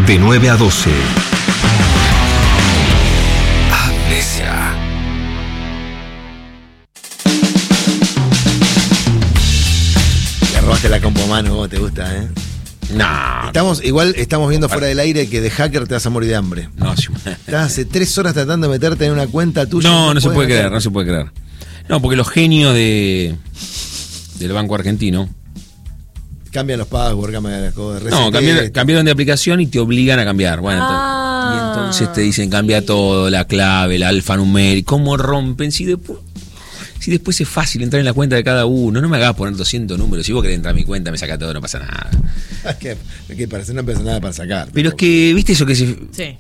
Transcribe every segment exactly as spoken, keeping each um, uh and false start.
De nueve a doce. Amnesia. Le robaste la compo mano, vos te gusta, ¿eh? No. Estamos, igual estamos viendo fuera del aire que de hacker te vas a morir de hambre. No, sí. Estás hace tres horas tratando de meterte en una cuenta tuya. No, no se puede meter. creer, no se puede creer. No, porque los genios de del Banco Argentino. Cambian los passwords, cambian las cosas. No, cambiaron, cambiaron de aplicación y te obligan a cambiar. Bueno, Ah. entonces, y entonces te dicen cambia todo, la clave, la alfanumérica. ¿Cómo rompen? Si después, si después es fácil entrar en la cuenta de cada uno, no me hagas poner doscientos números. Si vos querés entrar a mi cuenta, me saca todo, no pasa nada. Es que, es que parece no empieza nada para sacar. Pero es que, ¿viste eso que se... Sí.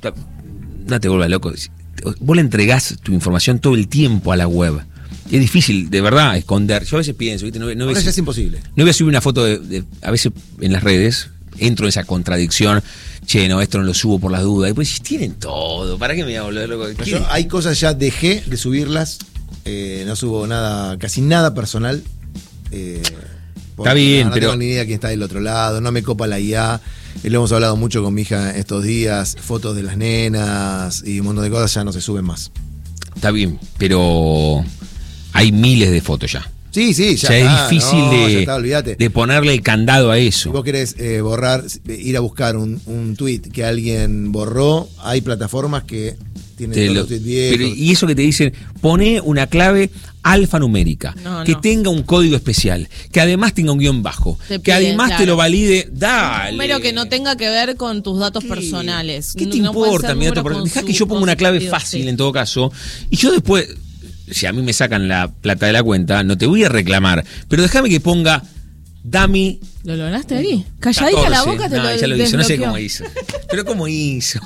No te vuelvas loco. Vos le entregás tu información todo el tiempo a la web. Es difícil, de verdad, esconder. Yo a veces pienso, ¿viste? No, no, Ahora ves, ya es imposible. no voy a subir una foto de, de... A veces en las redes entro en esa contradicción. Che, no, esto no lo subo por las dudas. Y pues tienen todo. ¿Para qué me voy a volver loco? ¿Qué? Yo, hay cosas ya dejé de subirlas. Eh, no subo nada, casi nada personal. Eh, Está bien, no, no pero... No tengo ni idea quién está del otro lado. No me copa la I A. Eh, lo hemos hablado mucho con mi hija estos días. Fotos de las nenas y un montón de cosas ya no se suben más. Está bien, pero... Hay miles de fotos ya. Sí, sí, ya, ya está, es difícil no, de, ya está, olvídate. de ponerle el candado a Si eso. vos querés eh, borrar, ir a buscar un, un tweet que alguien borró, hay plataformas que tienen Te todos lo- los tweets viejos. pero, y eso que te dicen, pone una clave alfanumérica, No, que no. tenga un código especial, que además tenga un guión bajo, Te que pide, además te claro. lo valide, dale. Un número que no tenga que ver con tus datos ¿Qué? personales. ¿Qué te No puede importa ser mi dato número personal? con Dejá su que yo ponga una clave positivo, fácil sí. en todo caso, y yo después, si a mí me sacan la plata de la cuenta, no te voy a reclamar, pero déjame que ponga Dami ¿Lo lograste ahí? Calladita la boca te no, lo ya lo hizo, no sé desbloqueó. cómo hizo. Pero cómo hizo.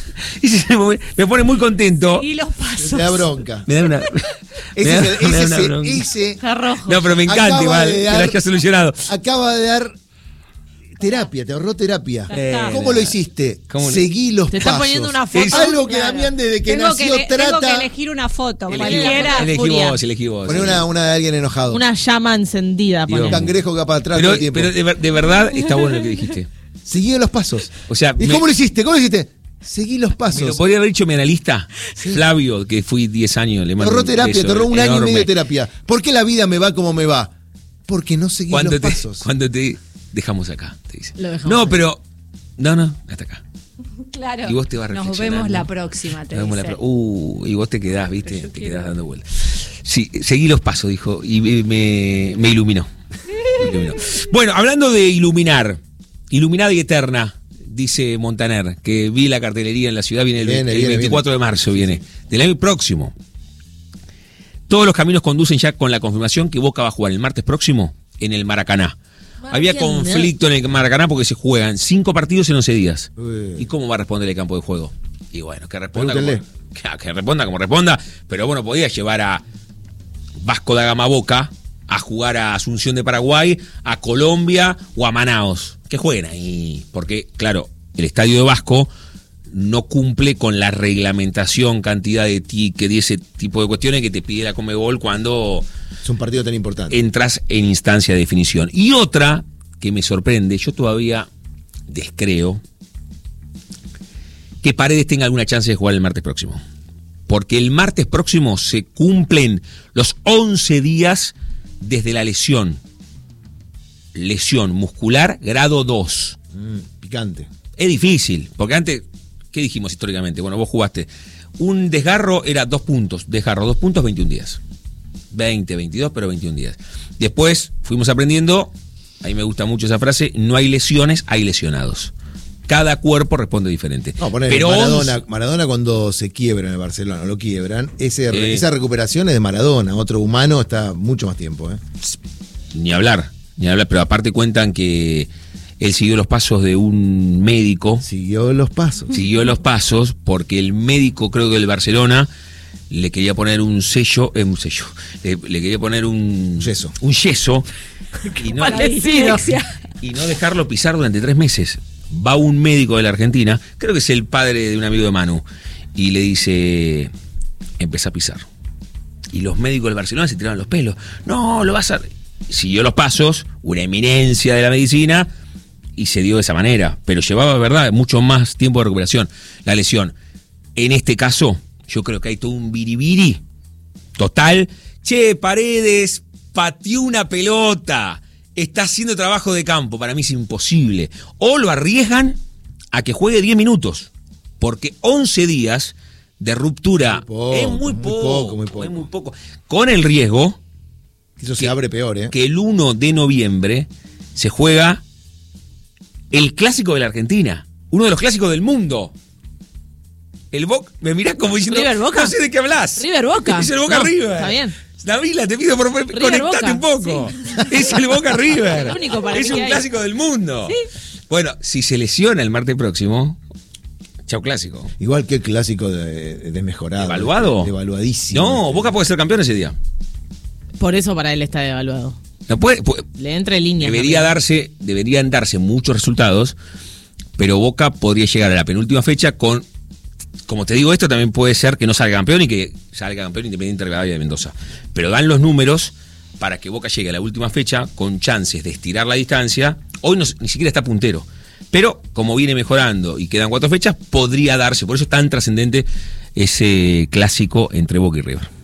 Y se me, me pone muy contento. Y los pasos. Me da bronca. Me da una. me Ese, da- es el- me da ese, una ese- bronca. ese Está rojo. No, pero me encanta acaba igual. de Te dar- la haya solucionado. acaba de dar terapia, te ahorró terapia. Ya está. ¿Cómo lo hiciste? ¿Cómo lo- Seguí los Te pasos. está poniendo una foto. Es algo que Claro. Damián desde que Tengo nació que, ele- tengo que trata. elegir una foto, Elegí, cualquiera. elegí furia. vos, elegí vos. Poner una, una de alguien enojado. Una llama encendida. Dios. un ponele. cangrejo que va para atrás Pero, todo el tiempo. pero de, ver- de verdad está bueno lo que dijiste. Seguí los pasos. O sea, ¿Y me- cómo lo hiciste? ¿Cómo lo hiciste? Seguí los Me lo pasos. podría haber dicho mi analista, Flavio, que fui diez años. Le Te mando ahorró un terapia, beso te ahorró un año y enorme. medio de terapia. ¿Por qué la vida me va como me va? Porque no seguí Cuando los te, pasos. cuando te dejamos acá, te dice. Lo dejamos No, acá. pero. No, no, hasta acá. Claro. Y vos te vas Nos reflexionando. vemos la próxima, te Nos vemos la dice. pro- Uh, y vos te quedás, ¿viste? Te quedás dando vueltas. Sí, seguí los pasos, dijo, y me, me- me iluminó. Me iluminó. Bueno, hablando de iluminar, iluminada y eterna, dice Montaner, que vi la cartelería en la ciudad, viene el, Viene, el viene, veinticuatro de marzo, viene, del año próximo. Todos los caminos conducen ya con la confirmación que Boca va a jugar el martes próximo en el Maracaná. Había Maracaná. conflicto en el Maracaná porque se juegan cinco partidos en once días. Uy. ¿Y cómo va a responder el campo de juego? Y bueno, que responda como, Pregúntenle. que, que responda como responda, pero bueno, podía llevar a Vasco da Gama Boca a jugar a Asunción de Paraguay, a Colombia o a Manaos. Que jueguen ahí, porque claro, el estadio de Vasco no cumple con la reglamentación, cantidad de ticket y ese tipo de cuestiones que te pide la Conmebol cuando Es un partido tan importante. entras en instancia de definición. Y otra que me sorprende, yo todavía descreo que Paredes tenga alguna chance de jugar el martes próximo. Porque el martes próximo se cumplen los once días desde la lesión. Lesión muscular grado dos. Mm, picante. Es difícil, porque antes, ¿qué dijimos históricamente? Bueno, vos jugaste. Un desgarro era dos puntos. Desgarro, dos puntos, veintiún días. veinte, veintidós, pero veintiún días. Después fuimos aprendiendo, a mí me gusta mucho esa frase, no hay lesiones, hay lesionados. Cada cuerpo responde diferente. No, ponele, pero Maradona, once Maradona cuando se quiebra en el Barcelona, lo quiebran, ese, Sí. esa recuperación es de Maradona. Otro humano está mucho más tiempo. ¿eh? ni hablar, ni hablar, pero aparte cuentan que él siguió los pasos de un médico. Siguió los pasos. Siguió los pasos porque el médico, creo que del Barcelona, le quería poner un sello, eh, un sello, le, le quería poner un Yeso. un yeso y no, Parecido. y no dejarlo pisar durante tres meses. Va un médico de la Argentina, creo que es el padre de un amigo de Manu, y le dice, empieza a pisar. Y los médicos del Barcelona se tiraron los pelos. No, lo vas a... Siguió los pasos, una eminencia de la medicina, y se dio de esa manera. Pero llevaba, verdad, mucho más tiempo de recuperación la lesión. En este caso, yo creo que hay todo un biribiri total. Che, Paredes pateó una pelota, está haciendo trabajo de campo. Para mí es imposible. O lo arriesgan a que juegue diez minutos, porque once días de ruptura Muy poco, es muy muy poco, poco, muy poco. es muy poco. Con el riesgo Eso se que- abre peor, ¿eh? que el uno de noviembre se juega el clásico de la Argentina, uno de los clásicos del mundo. El Boca, me mirás como diciendo, River Boca. no sé de qué hablas. River Boca. Es el Boca No, River. está bien. Nabila, te pido por favor, conectate Boca, un poco. Es el Boca River. El único para es mí un que hay. clásico del mundo. Bueno, si se lesiona el martes próximo, chau clásico. Igual que el clásico de, de mejorado. ¿Evaluado? Devaluadísimo. No, Boca puede ser campeón ese día. Por eso para él está devaluado. No puede, puede- Le entra en línea. debería darse, deberían darse muchos resultados, pero Boca podría llegar a la penúltima fecha con, como te digo, esto también puede ser que no salga campeón y que salga campeón Independiente Rivadavia de Mendoza. Pero dan los números para que Boca llegue a la última fecha con chances de estirar la distancia. Hoy no, ni siquiera está puntero. Pero como viene mejorando y quedan cuatro fechas, podría darse. Por eso es tan trascendente ese clásico entre Boca y River.